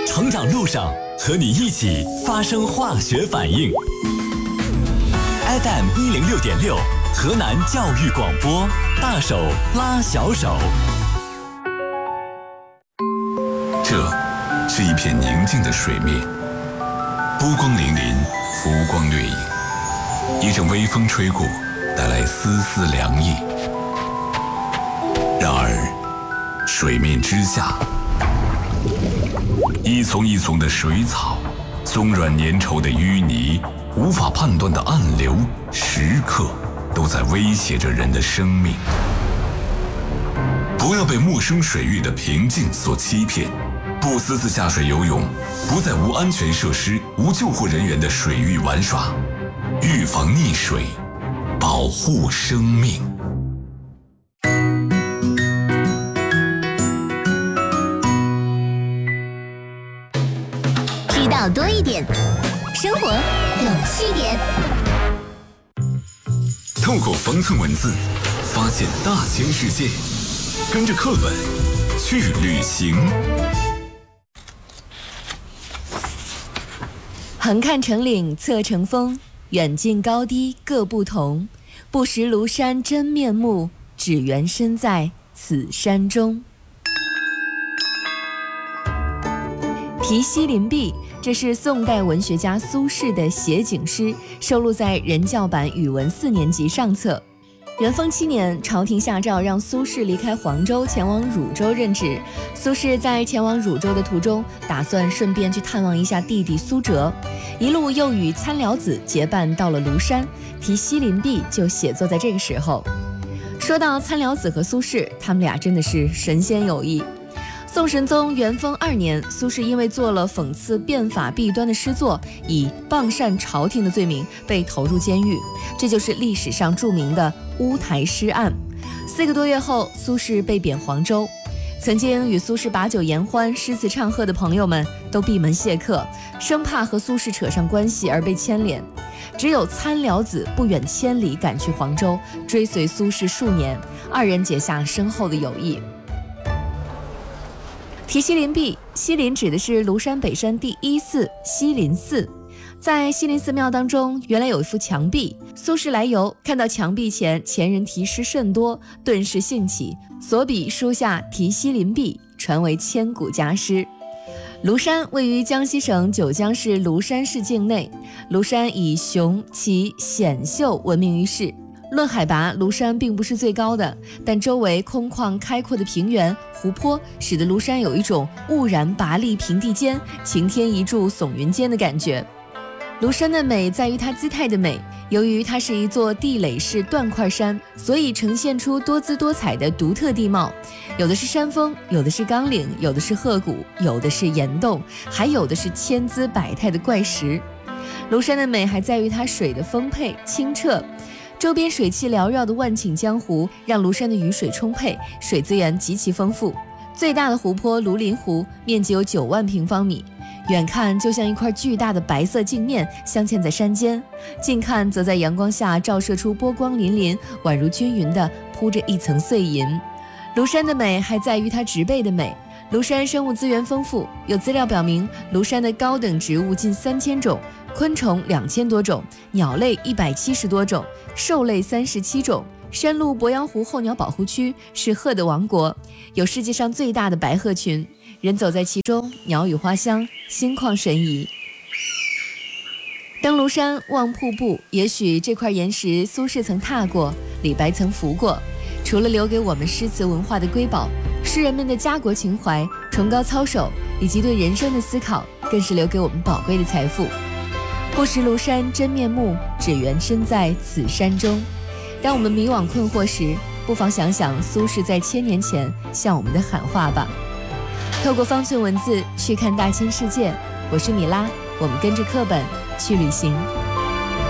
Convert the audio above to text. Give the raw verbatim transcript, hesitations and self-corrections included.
成长路上和你一起发生化学反应。F M 一零六点六，河南教育广播，大手拉小手。 这是一片宁静的水面，波光粼粼，浮光掠影。一阵微风吹过，带来丝丝凉意。然而，水面之下，一丛一丛的水草，松软粘稠的淤泥，无法判断的暗流，时刻都在威胁着人的生命。不要被陌生水域的平静所欺骗，不私自下水游泳，不在无安全设施、无救护人员的水域玩耍，预防溺水，保护生命。 知道多一点，生活有趣点。 透过方寸文字，发现大千世界，跟着课本去旅行。 横看成岭侧成峰，远近高低各不同。不识庐山真面目，只缘身在此山中。题西林壁，这是宋代文学家苏轼的写景诗，收录在人教版语文四年级上册。元丰七年，朝廷下诏让苏轼离开黄州，前往汝州任职。苏轼在前往汝州的途中，打算顺便去探望一下弟弟苏辙，一路又与参辽子结伴到了庐山，题西林壁就写作在这个时候。说到参辽子和苏轼，他们俩真的是神仙友谊。宋神宗元丰二年，苏轼因为做了讽刺变法弊端的诗作，以谤善朝廷的罪名被投入监狱，这就是历史上著名的乌台诗案。四个多月后，苏轼被贬黄州。曾经与苏轼把酒言欢、诗词唱和的朋友们都闭门谢客，生怕和苏轼扯上关系而被牵连。只有参辽子不远千里赶去黄州，追随苏轼数年，二人结下深厚的友谊。题西林壁，西林指的是庐山北山第一寺西林寺。在西林寺庙当中，原来有一幅墙壁，苏轼来游，看到墙壁前前人题诗甚多，顿时兴起，所笔书下题西林壁，传为千古佳诗。庐山位于江西省九江市庐山市境内，庐山以雄奇险秀闻名于世。论海拔，庐山并不是最高的，但周围空旷开阔的平原、湖泊，使得庐山有一种兀然拔立平地间，擎天一柱耸云间的感觉。庐山的美在于它姿态的美，由于它是一座地垒式断块山，所以呈现出多姿多彩的独特地貌，有的是山峰，有的是冈岭，有的是壑谷，有的是岩洞，还有的是千姿百态的怪石。庐山的美还在于它水的丰沛清澈，周边水汽缭绕的万顷江湖，让庐山的雨水充沛，水资源极其丰富。最大的湖泊庐林湖面积有九万平方米，远看就像一块巨大的白色镜面镶嵌在山间，近看则在阳光下照射出波光粼粼，宛如均匀地铺着一层碎银。庐山的美还在于它植被的美。庐山生物资源丰富，有资料表明，庐山的高等植物近三千种，昆虫两千多种，鸟类一百七十多种，兽类三十七种。山麓鄱阳湖候鸟保护区是鹤的王国，有世界上最大的白鹤群，人走在其中，鸟语花香，心旷神怡。登庐山望瀑布，也许这块岩石苏轼曾踏过，李白曾拂过。除了留给我们诗词文化的瑰宝，诗人们的家国情怀、崇高操守以及对人生的思考，更是留给我们宝贵的财富。不识庐山真面目，只缘身在此山中。当我们迷惘困惑时，不妨想想苏轼在千年前向我们的喊话吧。透过方寸文字去看大千世界，我是米拉，我们跟着课本去旅行。